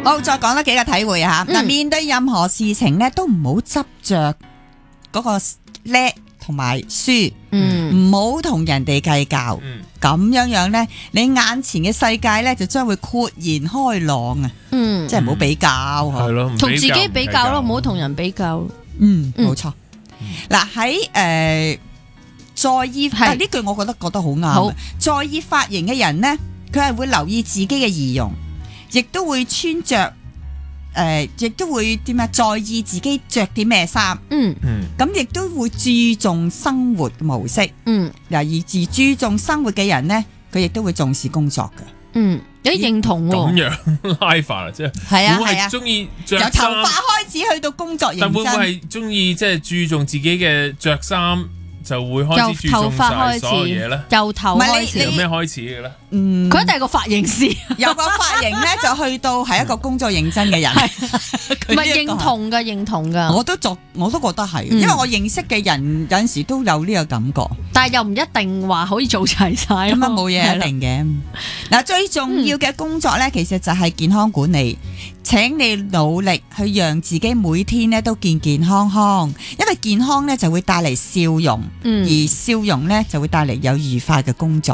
好，再講多幾個體會吓。嗱，面對任何事情咧，都唔好執着嗰個叻同埋輸，唔好同人哋計較。咁樣樣咧，你眼前嘅世界咧就將會豁然開朗啊！即係唔好比較， 係咯， 同自己比較咯，唔好同人比較。 冇錯。嗱喺在意呢句，我覺得好啱。在意髮型嘅人咧，佢係會留意自己嘅儀容，亦都會穿着。亦都會點啊？在意自己着啲咩衫，咁亦都會注重生活嘅模式，而注重生活嘅人呢，佢亦都會重視工作嘅， 有認同咁樣拉法啊，即係係啊， 會係中意着由頭髮開始去到工作認真， 但會唔會係中意即係注重自己嘅着衫？就會開始注重晒所有嘢咧， 由頭開始， 由咩開始嘅咧？ 佢一定係個髮型師， 有個髮型咧就去到係一個工作認真嘅人， 唔係認同噶。 我都覺得係，因為我認識嘅人有陣時都有呢個感覺， 但係又唔一定話可以做齊晒， 咁啊冇嘢一定嘅。嗱，最重要嘅工作咧，其實就係健康管理。請你努力去讓自己每天咧都健健康康，因為健康咧就會帶嚟笑容，而笑容咧就會帶嚟有愉快嘅工作